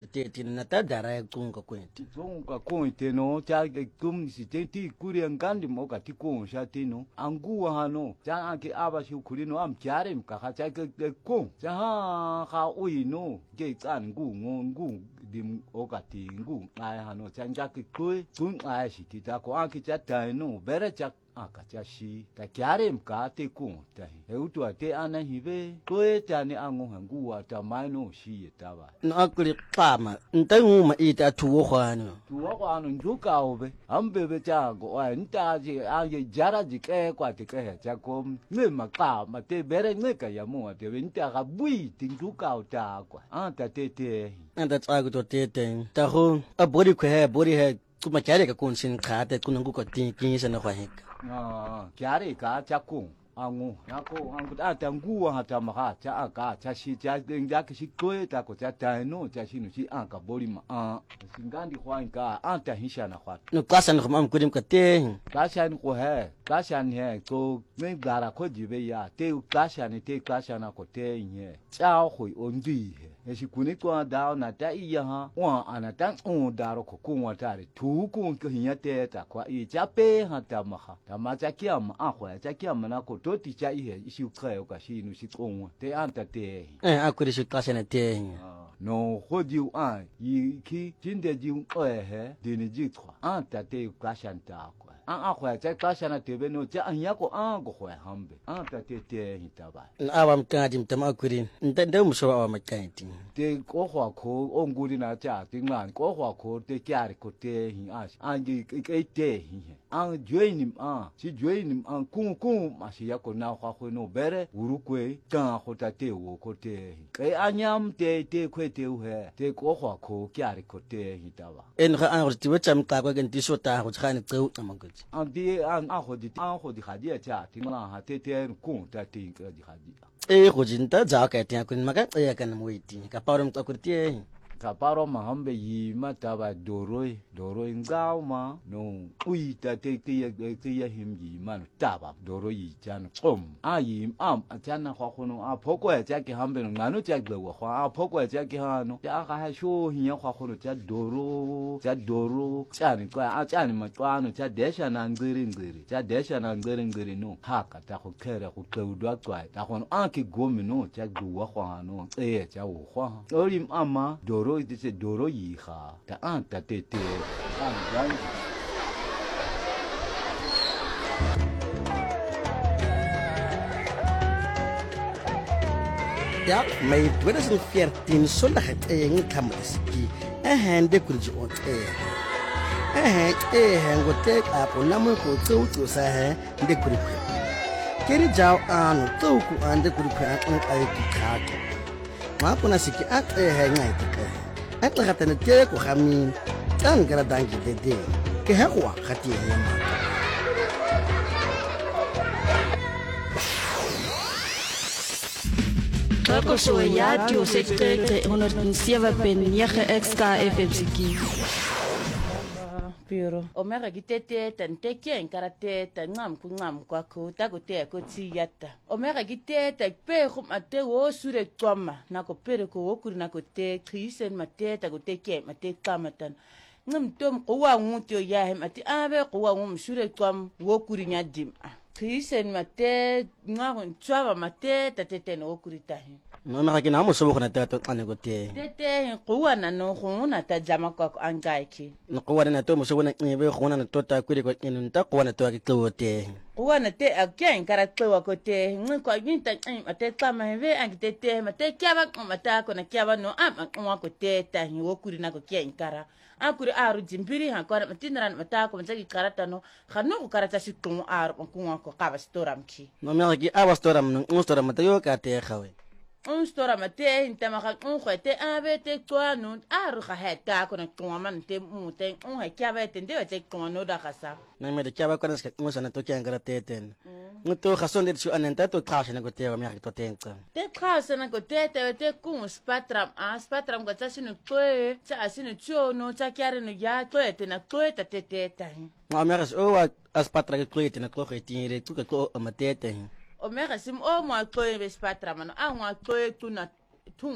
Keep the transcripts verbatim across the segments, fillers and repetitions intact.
tete na ta dara ya kunga kwenti zonga kwenti no cha kum si tenti kuri ngandi mo ka tikon sha tino anguwa hano cha anke aba shi kuri no am kyare mka ha cha ke ko cha ha ha ui no ke tsan ngu ngo ngu dim okati ngu ai hano cha ngaki kwe kun ai shi kita ko anke cha tai no bere cha akachashi ta kyare mka te ku ta he utu ate ana hive to ta ni angu hangu wa ta maino shi ta ba no akuri qama ntangu ma ita tuwo khwana tuwo khwana njuka obe ambe be cha go wa nta ji a ye jara ji ke kwa te ke cha ko me ma ka ma te bere ne ka ya mo te nta ga bui tin njuka o ta kwa anta te te anta tsagu to te te ta ho a body ko he body he kuma kyare ka kun sin khate kunangu ko tin kin sa na kwa heka ah kyare ka cha ku angu nako angu ta tangu ha ta ma cha aka cha shi cha nda ki shi ko ta ko cha ta no cha shi no shi an ka bori ma a singandi khwa ka an ta hisha na khwa no klasa no mam kudim ka te klasa ni ko he klasa ni he ko me dara ko jibe ya te klasa ni te klasa na ko te nye cha ho ondi he e shi kuni ko da na ta iya ha wa ana ta on daro ko ko wa ta re tu ko ko hinya te ta kwa i cha pe ha ta ma ha ta ma cha kiam a khwa cha kiam na ko to ti cha i he shi kha ka shi no shi ko te an ta te eh akuri shi klasa na te no ho di an yi ki jinde ji o he de ni ji kwa an ta te klasa ta kwa an a khwa cha klasa na te be no cha an ya ko an go khwa hambe an ta te te hi ta ba awam ka dim tam akuri nda nda mu so awam ka ti te ko khwa ko onguri na cha ti ngan ko khwa ko te kyar ko te hi a an ji ke te hi an jwe ni an si jwe ni an ku ku ma si ya ko na khwa ko no bere urukwe ta ko ta te wo ko te ke anyam te te kwe te u he te ko khwa ko kyar ko te hi ta ba en ga an ti wacham ka ko gen ti so ta ho khani tsau amaguji an di an a ho di an ho di khadi cha ti ma ha te te ku ta ti ka di khadi e go jinta za ka ti kun maka e kan mo iti ka parum ka kurti ka paro ma hambe yi mata ba doroi doroi ngao ma no ui ta te te ya te ya him yi man ta ba doroi chan om a yi am a chan na khwa khono a phoko ya cha ki hambe no ngano cha gbe wa khwa a phoko ya cha ki ha no cha ka ha sho hi ya khwa khono cha doro cha doro cha ni kwa a cha ni ma kwa no cha desha na ngiri ngiri cha desha na ngiri ngiri no ha ka ta ko kere ko ke udwa kwa ta khono a ki gomi no cha gbu wa khwa no e cha wo khwa ori ama doro dice doro hija ta anta tete an ya mai twelve fourteen sonda het eng kamriski eh hande kurji on eh eh eh ngo te apo namu ko tsu tsu sa he de kurikwe kiri jaw anu tsu ku ande kurikwe an ai ki khato ma kuna siki at eh he ngai te atla gata na te ko khamin tan gara dangi de de ke ha kwa khati he ma Kako so ja dio sekte honderd zeven punt negen X K F M Siki. Piro. Omega gitete tante kien karate tangam kungam kwa ko tagote ko tiyata. Omega gitete pe khum ate wo sure twama na ko pere ko wokuri na ko te krisen mate tagote ke mate kamatan. Ngam tom ko wa ngutyo ya hem ati abe ko wa ngum sure twam wokuri nya dim. Krisen mate ngarun twaba mate tatete no wokuri tahi. no me ga ke na mo so bona ta to ane go te tete ko wa na no go na ta jama ko angaiki no ko wa na to mo so bona e be go na to ta ku ko inu ta ko na to ke to te ko na te a kien kara twa ko te ngi ko vinta ma te kama he ang te te ma te kya ba ma ta ko na kya ba no a ma ko te ta hi wo kuri na ko kien kara a kuri aru jimbiri ha ko ma tinran ma ta ko ma tsaki karata no khano ko karata si to aru ko ko ka ba storam ki no me ga ke a ba storam no storam ma ta yo ka te khawe un stora mate intama ka un khote abete twanu aru kha heta ko na twaman te mute un ha kya ba te de te twanu da khasa na me de kya ba ko na ska mo sana to kya ngara te ten muto khason de su anenta to khasha na ko te wa me to tenka te khasa na ko te te te kun spatram a spatram ko tsinu toe tsa asinu chono tsa kyare no ya toe te na toe ta te te ta ma me ras o wa aspatra ke toe te na ko khitire tu ko amate te o mega sim o mo ko be spatra mano a mo ko tu na tun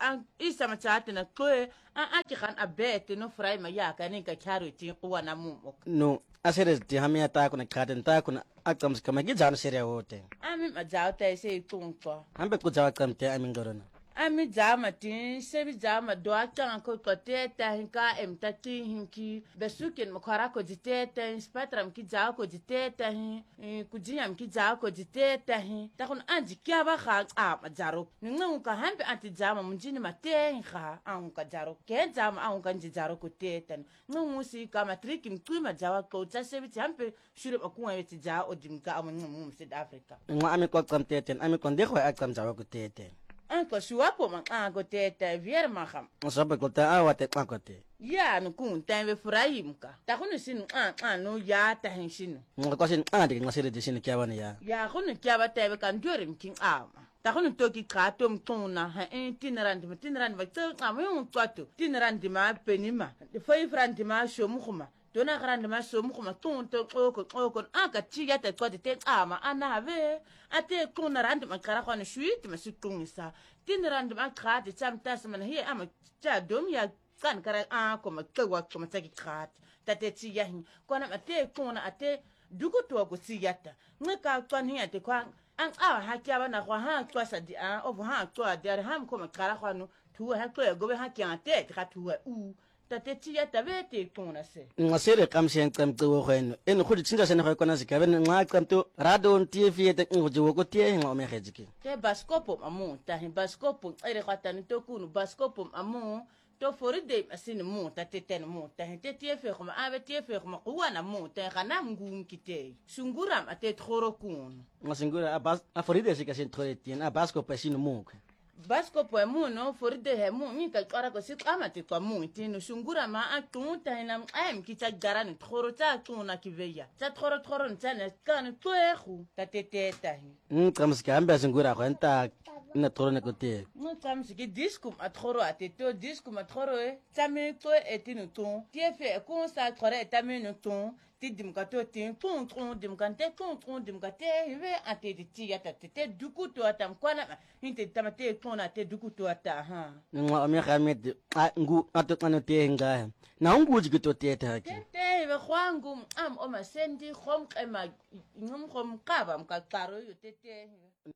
an isa machate na kwe an aki kan abete no fry ma yaka ni ka karo ti kuwa na mu no asere ti hamia ta kuna kaden ta kuna akam kama gijana sere wote ami majauta se tunko ambe ku jawa kamte amin gorona ami jama tin sebi jama do atan ko kote ta hinka em tati hinki besuken mukara ko jiteta spatram ki ja ko jiteta hin kujiam ki ja ko jiteta hin ta kun anji kya ba kha a majaro ningu ka hambe anti jama munjini mate kha an ka jaro ke jama an ka jaro ko teta ngu si ka matriki mkui majawa ko ta sebi jampe shure ba kuwa weti ja odimka amun mu South Africa ngwa ami ko kamte ten ami kon de ko akam jawa ko tete anko suapo man anko tete vier maham sabe ko ta awate kwakote ya no kun tambe furayim ka ta kunu sinu an an no ya ta hin sinu ko sin ade ngasere de sin kyabane ya ya kunu kyaba tabe kan dorim kin ama ta kunu toki ka tom tuna ha en tinrand tinrand ba tsa amun kwato tinrand ma penima de foi frand ma shomu khuma dona grande ma shomu khuma tun to ko ko ko aka tiya ta ko te ama ana have ate kuna rand ma kara khone shuit ma sutun sa tinrand ma khati cham tas man hi ama cha dom ya kan kara a ko ma kawa ko ma taki khat ta te tiya hin ko na ate kuna ate dugu to ko tiyata ngaka kan hi ate kwa an awa ha kyaba na kwa ha kwa sa di a ovo ha kwa di ha ko ma kara khano tu ha ko go be ha kya te ka tu u tate tia tabete kuna se ngasere kamshen kamto khoen en khudi tsinda sene khoy kona zikaben nga kamto radon tv te ngojo ko tie ngo me khejiki te baskopo amu ta hin baskopo ere khata ni to kunu baskopo amu to foride asin mu tate ten mu ta hin te tie fe khoma ave tie fe khoma kuwa na mu te kana ngum kite sunguram ate thoro kun ngasingura abas aforide sikasin thore tien abaskopo asin mu basko po mu no foride he mu mi ka kara ko sit amati kwa mu tinu shungura ma atunta ina am kita garani thoro ta tuna kiveya ta thoro thoro ntana kan tuehu ta teteta hi mm kamska ambe singura ko enta na thoro ne kote mu kamski diskum a thoro ateto diskum a thoro e tami to etinu ton tiefe ko sa thoro etami ton dim ka to tin pon tron dim kan te ton tron dim ka te ve ate de ti ya ta te duku to atam kwana inte tamate tona te duku to ata ha ngwa me khamet ngu ato kana te nga na ngu ji to te ta ki te ve khwangu am o ma sendi khom kema ngum khom kaba mka karo yo te te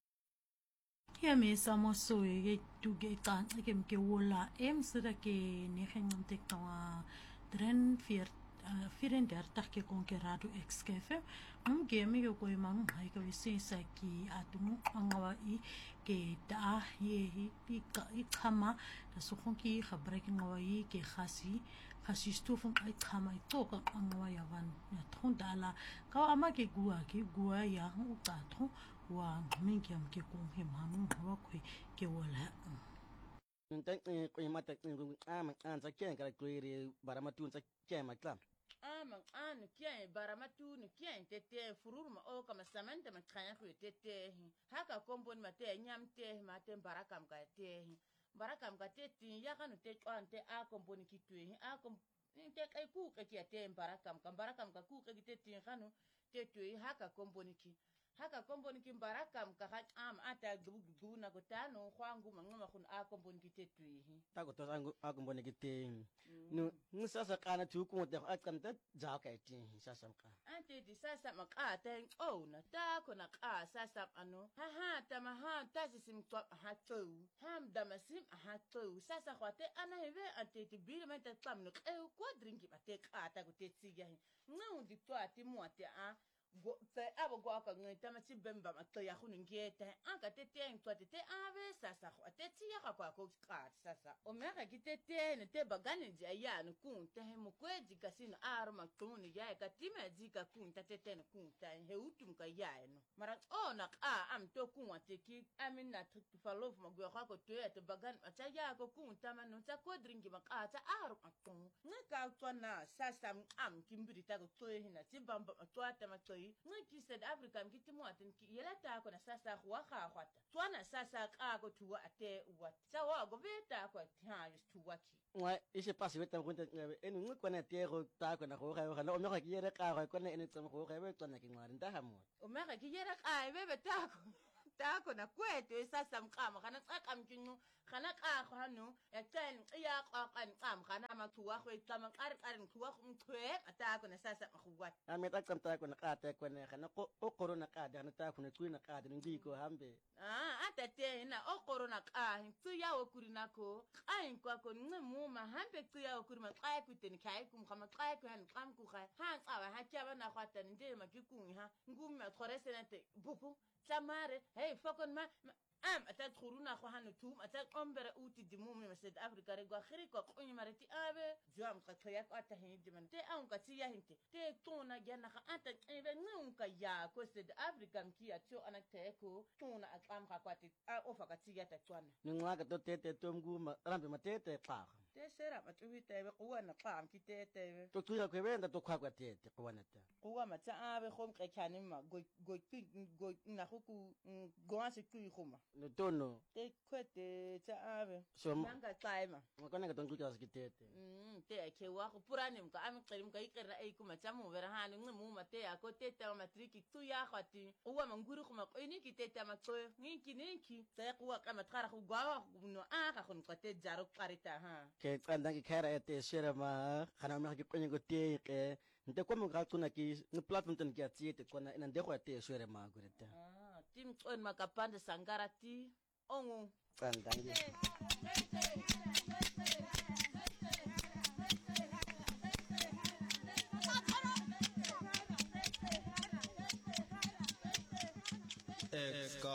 ya me samo so ye tu ge kan ke mke wola em sura ke ne khengam te ka dren fier firen der takke konkerado exkefe um game yo ko imam hai ko sensa ki atumu angawa i ke da ye hi ka i khama da sukhon ki khabre ki ngawa i ke khasi khasi stufum ai khama i to ka angawa ya van ya thon dala ka ama ke gua ke gua ya hu ta tho wa min ke am ke ko he mamu hawa ko ke wala ntan ko imata ko ama anza ken kala kwere baramatu nza ken makla ama an kien baramatu ni kien tete furur ma o kama samanta ma khanya ko tete haka kombon ma te nyam te ma te barakam ka te barakam ka te tin ya kanu te kwante a kombon ki tue a kom te kai ku ka ki te barakam ka barakam ka ku ka te tin kanu te tue haka kombon ki haka kombon ki barakam ka ha am ata dubu dubu na ko tano kwangu mangama kun a kombon ki te tue ta ko to a kombon ki te no sasa kana tu ko te akam ta ja ka ti sasa ka ante di sasa maka ta oh na ta ko na ka sasa ano ha ha ta ma ha ta sim ko ha to ham da masim ha to sasa khote ana heve ante ti bil ma ta tam no e ko drinki ba te ka ta ko te tsiga ngau di to ati mo ati a go te abo go ka ngai ta ma ti bemba ma to ya khunu ngeta an ka te te to te te ave sasa khote ti ya ka kwa ko ka sasa o me ka ki te te ne te bagane ja ya no kun te mo kweji kasino arma tuni ya ka ti me ji ka kun ta te te no kun ta he utum ka ya no mara o na a am to kun wa te ki amin na tu falof ma go ka ko te te bagan ma ta ya ko kun ta ma no ta ko drinki ma ka ta arma tun ne ka to na sasa am kimbiri ta ko to hina ti bamba to ta ma to ngi ki South Africa ngi ti mo atin ki yela ta ko na sasa wa kha khwata to na sasa ka ko tuwa ate wat sa wa go beta ko ha is tuwa ki wa ise pasi weta ko en ngi ko na te go ta ko na go ga ga no me ga ki yere ka ga ko na en tsam go ga be to na ki ngwari nda ha mo o me ga ki yere ka be be ta ko tako na kwetu isasa mqama kana xaqa mkinqu kana qaxo hanu yacela iya qaqa ncam kana mathuwa go icama qari qari ngthuwa umchwe atako na sasa makhubwa ame ta tsamta ko na kata ko ne kana ko o corona kada na ta ko ne kuina kada ngiko hambe ah atate na o corona ka ntsuya okurinako ayinkwa ko ncemuma hambe tsuya okurima xa kuteni kai kum khama xa ko han qam ku kha ha xawa ha tjaba na khwata nje makikung ha ngumme thoresenate bupu tlamare hey fokon ma am ata khuruna kho hanu tum ata ombere uti dimumi South Africa re gwa khiri ko qonyi mareti abe jam ka khoya ko ata hin diman te an ka tiya hinte te tona gena kha ata ebe nunka ya ko South Africa nkia tso anate ko tona akam kha kwati a ofa ka tiya ta tswana ningwa ka to tete tomgu ma rambe matete pa te sera matubi tebe kuwa na pam kitete to tuya ko benda to kwa kwa tete ko wanata kuwa mata abe khom qekhani ma go go go na go ku go ase ku khoma no tono te kwete tsa abe so manga tsaima ngakona ka tonku ka sikitete mm te ke wa go purane mka ami qeli mka ikera e kuma tsa mo vera hani ngimu mate ya ko tete ma matriki tu ya khati uwa manguru khoma qini ki tete ma tso nginki ninki tsa kuwa ka matkara go gwa no a ga go nqate jaro qarita ha ke tsanda ki khaira ete shera ma khana me ki konye go teke nte kwa mo ga tsuna ki ni platform tan ki atiete kona ina ndego ate shera ma gureta ah tim tson makapande sangarati ongu tsanda ngi